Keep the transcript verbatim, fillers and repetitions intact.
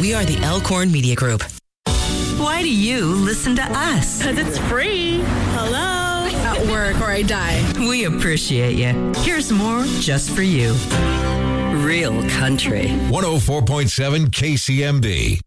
We are the Elkhorn Media Group. Why do you listen to us? Because it's free. Hello? At work or I die. We appreciate you. Here's more just for you. Real country. one oh four point seven K C M D.